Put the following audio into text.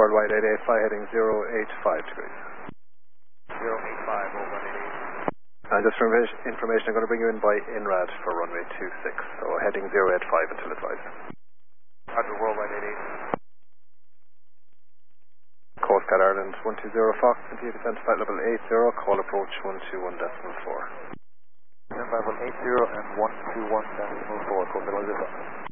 worldwide 885 heading 085 degrees. 085 over 88. And just for information, I'm going to bring you in by INRAD for runway 26, so heading 085 until advised. Roger, worldwide 88. Coast Guard Ireland 120 Fox, continue descent to flight level 80, call approach 121.4. 80 and 121.4, Coast Guard Ireland.